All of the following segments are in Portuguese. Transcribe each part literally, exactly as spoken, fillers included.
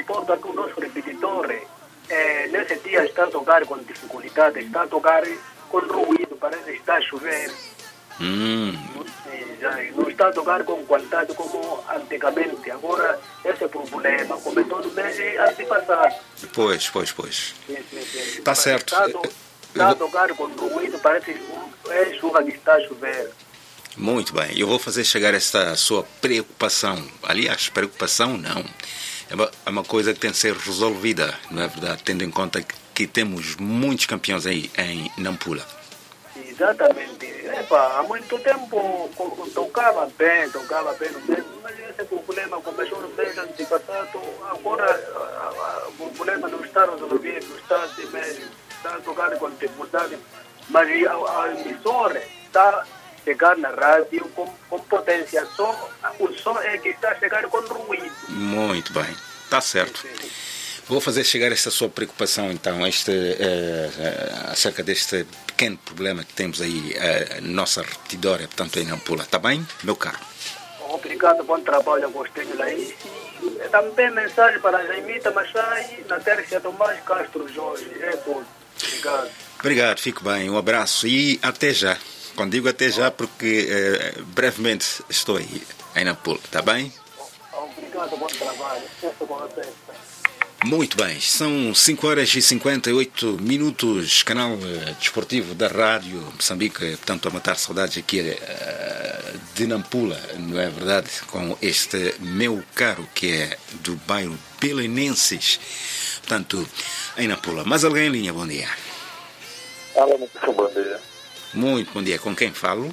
importa que o nosso repetidor, é, nesse dia está a tocar com dificuldade, está a tocar com ruído, parece que está a chover. Hum. Não está a tocar com qualidade como antigamente. Agora, esse é o problema. Começou no mês ano passado. Pois, pois, pois. Sim, sim, sim. Está certo. Está a, to está a tocar com ruído, parece que é chuva que está a chover. Muito bem. Eu vou fazer chegar esta sua preocupação. Aliás, preocupação não. É uma, é uma coisa que tem que ser resolvida, não é verdade? Tendo em conta que, que temos muitos campeões aí em Nampula. Exatamente. Epa, há muito tempo tocava bem, tocava bem no mês, mas esse problema começou no mês antepassado. Agora o problema não está resolvido, está assim mesmo, está a tocar com dificuldade, mas a, a emissora está a chegar na rádio com, com potência, só o som é que está a chegar com ruído. Muito bem, está certo. Sim, sim. Vou fazer chegar esta sua preocupação, então, este, uh, acerca deste pequeno problema que temos aí, uh, nossa repetidora, portanto, em Nampula. Está bem, meu caro? Obrigado, bom trabalho, gostei de aí. E também mensagem para Jaimita Machai, na terça Tomás Castro Jorge. É tudo. Obrigado. Obrigado, fico bem. Um abraço e até já. Quando digo até já, porque uh, brevemente estou aí, em Nampula. Está bem? Obrigado, bom trabalho. Estou com vocês. Muito bem, são cinco horas e cinquenta e oito minutos, canal uh, desportivo da Rádio Moçambique, portanto a matar saudades aqui uh, de Nampula, não é verdade? Com este meu caro que é do bairro Belenenses, portanto em Nampula. Mas alguém em linha, bom dia. Alô, muito bom dia. Muito bom dia, com quem falo?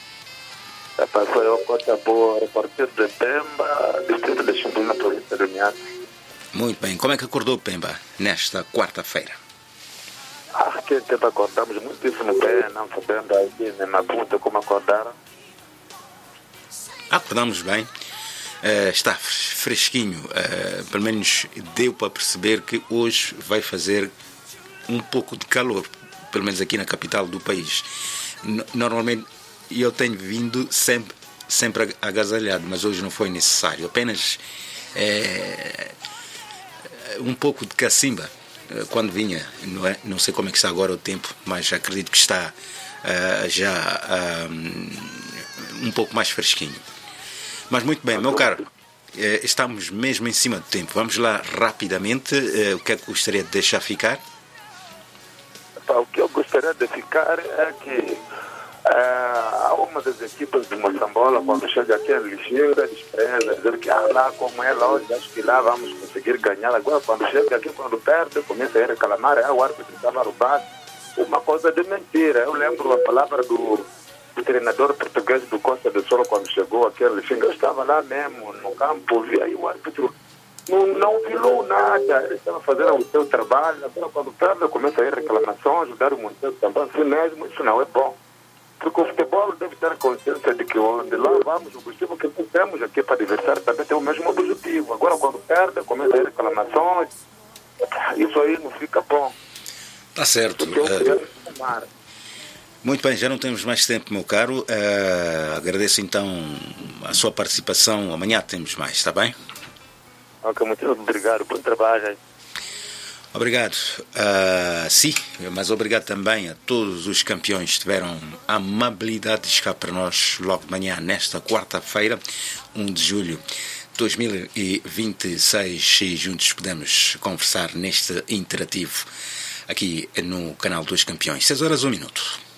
É, sou eu, Cota Boa, repórter de Pemba, distrito de Chimbuna, província do Niassa. Muito bem. Como é que acordou Pemba nesta quarta-feira? Ah, que tempo acordamos muitíssimo bem, não sabendo aí nem na ponta como acordaram. Acordamos bem. Uh, está fresquinho. Uh, pelo menos deu para perceber que hoje vai fazer um pouco de calor, pelo menos aqui na capital do país. N- normalmente eu tenho vindo sempre, sempre agasalhado, mas hoje não foi necessário. Apenas... Uh, um pouco de cacimba quando vinha, não é? Não sei como é que está agora o tempo, mas acredito que está uh, já uh, um pouco mais fresquinho. Mas muito bem, meu caro, uh, estamos mesmo em cima do tempo. Vamos lá rapidamente, uh, o que é que gostaria de deixar ficar? O que eu gostaria de ficar é que há uma das equipas de Moçambola, quando chega aqui, é ligeira, despreza, dizer que ah, lá como é longe, acho que lá vamos conseguir ganhar. Agora, quando chega aqui, quando perde, começa a reclamar, ah, o árbitro estava roubado. Uma coisa de mentira. Eu lembro a palavra do, do treinador português do Costa do Sol, quando chegou aqui, ele disse, eu estava lá mesmo, no campo, vi aí o árbitro não, não vilou nada, ele estava fazendo o seu trabalho. Agora, quando perde, começa a ir reclamação, ajudar o Monteiro também, assim mesmo, isso não é bom. Porque o futebol deve ter consciência de que onde lá vamos, o objetivo que temos aqui para adversário também tem o mesmo objetivo. Agora, quando perde, começa a ir reclamações, isso aí não fica bom. Está certo. Uh, muito bem, já não temos mais tempo, meu caro. Uh, agradeço então a sua participação. Amanhã temos mais, está bem? Ok, muito obrigado. Bom trabalho aí. Obrigado. Uh, sim, mas obrigado também a todos os campeões que tiveram a amabilidade de chegar para nós logo de manhã, nesta quarta-feira, um de julho de dois mil e vinte e seis, e juntos podemos conversar neste interativo aqui no canal dos campeões. seis horas, um minuto.